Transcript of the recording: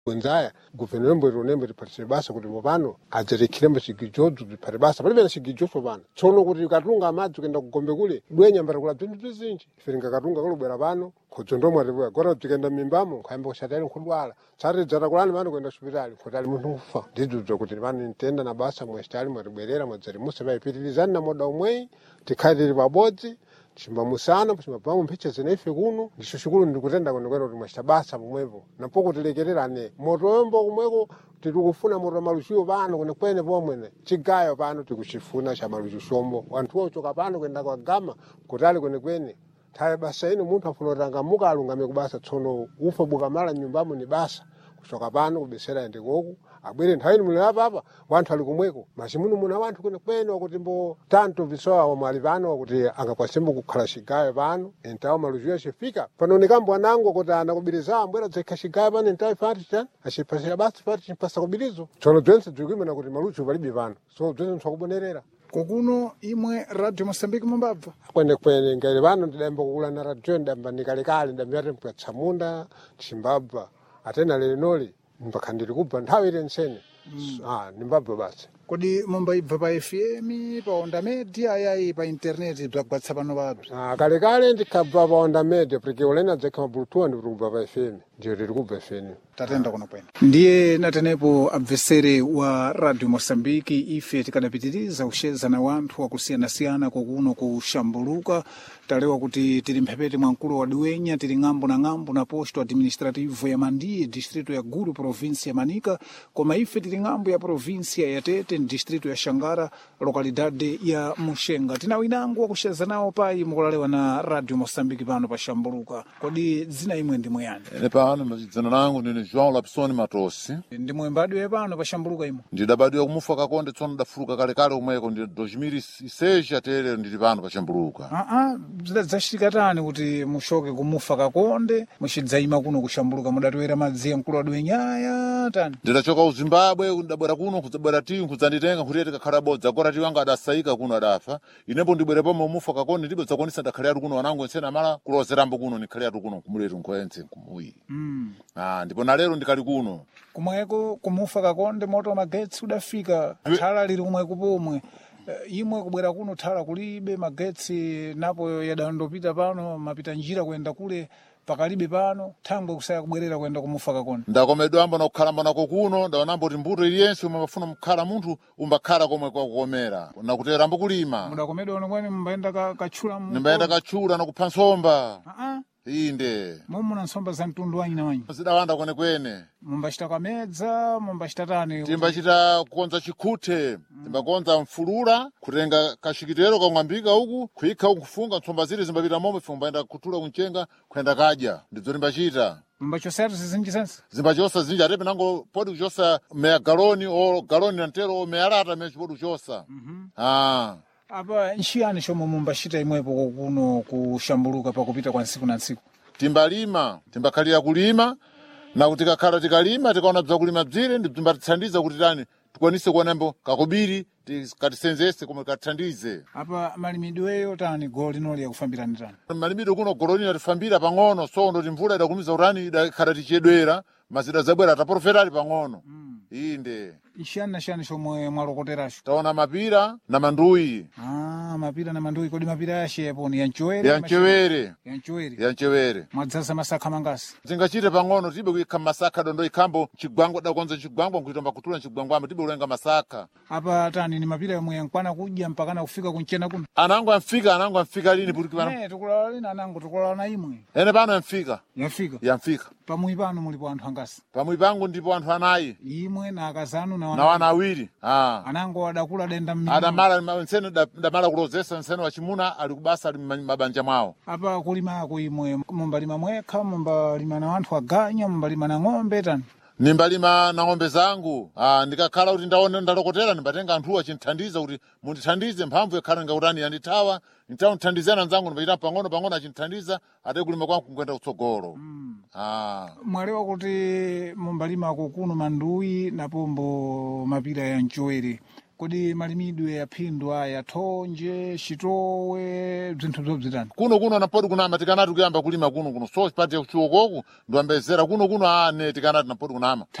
Wenzaya guverinoma ironembe ripatire basa kuti mopano ajerekhirembo chigijodzo ripate basa palibe na chigijoso pano tsono kuti katunga amadzi kuenda kugombe kule dwenya mbara kula bzinthu bzizinji ife ngakatunga kulubwera pano khodzo ndomwe ativuya gora bzikaenda mimbamo nkhayamba kushatali nkhudwala tsati dzata kulani pano kuenda hospitali khotali munthu kufa ndidzudza kuti pano ntenda na basa mwesitali mwatibwerera mwadzari muse vaipitirizani na moda umweyi tikhale tili pabodzi chimbamusana chimbapamo mpheche zeneife kuno ndicho chikulu ndikutenda kwenekwene kuti mwachita basa pomwepo nampoko tilekererane moto wembo kumweko titikufuna moto wa maluchiwo pano kwenekwene pomwene chigayo pano tikuchifuna cha maluchisombo wanthu ochoka pano kuenda kwa gama kutali kwenekwene thale basa ino munthu afuna kuti angamuka alungame kubasa tsono ufa bukamala nyumbamo ni basa kuchoka pano kubesera ende koku abwere nthawi ino muli apapa wanthu ali kumweko machimuno muna wanthu kwenekwene wakuti mbo tanto visowa omwe ali pano wakuti angakwasimbo kukhala chigayo pano entawo maluchiwo achifika panonekambo anango kuti anakubiriza ambwera dzekha chigayo pano entawo ifati chani achipasira basi ifati chimpasa kubirizo tsono bzense bzikuimena kuti maluchiwo palibe pano so bzense mtsakubonerera kokuno imwe Radio Mosambiki mumbabva kwenekwene ngale pano ndidayamba kukula na radio ndayamba ndikalekale ndambiyati mpwatsamunda chimbabva atena lelenoli mpaka ndiri kubva nthawi ile nsene ndimbabva basi kodi mumbaibva pa FM pa Onda Media yayi pa internet bzagwatsa pano babva kalekale ndikabva pa Onda Media porque ulena dzekha mabulutuwa ndiri kubva pa FM ndiyo ndiri kubva FM tatenda kuno kwene ndiye natenepo abvesere wa Radio Mosambiki ife tikadapitiriza kusheza na wanthu wakusiyana-siyana kokuno kushambuluka talewa kuti tili mphepete mwa mkulu wa Duenya tili ng'ambo na posto administrativo ya Mandiye distrito ya Gulu provinsi ya Manika koma ife tili ng'ambo ya provinsi ya Tete distrito ya Xangara lokalidade ya Mushenga tina winangu wakusheza nawo pai mukulalewa na Radio Mosambiki pano pa shambuluka kodi dzina imwe ndimwe yani pano dzina langu ndine João Lapsoni Matosi ndimwe mbadwe pano pa shambuluka imwe ndidabadwa kumufa kakonde tsono ndafuluka kalekale umweko ndi 2006 atere ndili pano pa shambuluka zachitika tani kuti mushoke kumufa kakonde muchidzaima kuno kushambuluka mudatwera madzi ya mkulu wa Duenyaya tani ndidachoka ku Zimbabwe ndabwera kuno kudzabwera tiyu kudzanditenga kuti tikakhala bodza kora tiyu anga adasaika kuno adafa inepo ndibwere pomwe mufa kakonde ndibe dzakonisa ndakhalira kuno wanangu ensena amala kulozerambo kuno nikhalira kuno kumuletu nkhoyense kumuyi ndipo nalero ndikali kuno kumweko kumufa kakonde moto magetsi udafika thala lili kumweko pomwe imwe kubwera kuno thala kulibe magetsi napo yadandopita pano mapita njira kuenda kule pakalibe pano thangwe kusaya kubwerera kuenda kumufa kakonde ndakomedwamba na kukhalamba nako kuno ndaonambo kuti mbuto iliyense umwe mafuna mkhala munthu umbakhala komwe kwa kukomera nakuterambo kulima mudakomedwa unomwene mumbayenda kachula nimbayenda kachula na kupha nsomba inde mumuna nsomba za mtundu wanyi na wanyi zidawanda kwenekwene mumbachita kamedza mumbachita tani timbachita kukonza chikhuthe timbakonza mfulula kutenga kashikitero kang'ambika uku kuyikha uku kufunga nsomba zili zimbapita momwe ife mbayenda kutula kunchenga kwenda kadya ndidzo timbachita mbachosatu zizinji sense zimbachosa zinji atepe nango podi kuchosa meya galoni o galoni nantero meya lata meya chipodi kuchosa apa nchiyani chomwe mumbachita imwepo kuno kushambuluka pakupita kwa nsiku na nsiku timbalima timbakhalira kulima na kuti kakhala tikalima tikaona bzakulima bzire ndimbatithandiza kuti tani tikwanise kuonembo kakubiri katisenzese komwe katithandize apa malimidweyo tani golo linoli yakufambirani tani malimidwe kuno golo lino yatifambira pang'ono so ndoti mvula idakumiza utani idakhala tichedwera mazida zabwera taporofetali pang'ono inde nchiyani chomwe mwalokoteracho taona mapira na manduyi mapira na manduyi kodi mapira yashepo ni yanchowere yanchewere mwadzaza masakha mangasi zingachite pang'ono tibe kuyikha masakha dondo ikhambo chigwangwa dakonza chigwangwa nkuitomba kutula chigwangwamo tibe kulenga masakha apa tani ni mapira yomwe yankwana kudya mpakana kufika kunchena kuno anango amfika lini kuti pano tukulala lini anango tukulala na imwe ene pano yamfika pamuyi pano mulipo anthu angasi pamuyi pangu ndipo anthu anayi imwe na akazanu na wana awiri anango adakula denda mmino adamala nsene damala kulozesa nsene wachimuna ali kubasa ali mabanja mwawo apa kulima ako imwe mumbalima mwekha mumbalima na anthu aganya mumbalima na ng'ombe tani nimbalima na ng'ombe zangu ndikakhala kuti ndaona ndalokotera nimbatenga anthu achinthandiza kuti mundithandize mphamvu yakhala ngautani yandithawa nthandizana nzangu nimbachita pang'ono achinthandiza ate kulima kwangu kukwenda kutsogolo mwalewa kuti mumbalima ako kuno manduyi napombo mapira ya nchowere kodi malimidwe yaphindwa yathonje chitowe bzinthu bzobzitani kuno napoti kunama tikanati kuyamba kulima kuno so pati ya kuchuokoku ndiwambezera kuno ane tikanati napoti kunama